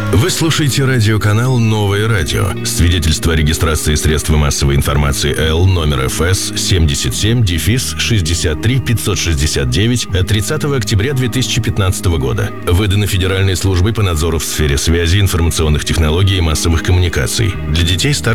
Вы слушаете радиоканал «Новое радио». Свидетельство о регистрации средств массовой информации Л номер ФС 77-63-569 от 30 октября 2015 года. Выдано Федеральной службой по надзору в сфере связи, информационных технологий и массовых коммуникаций. Для детей старше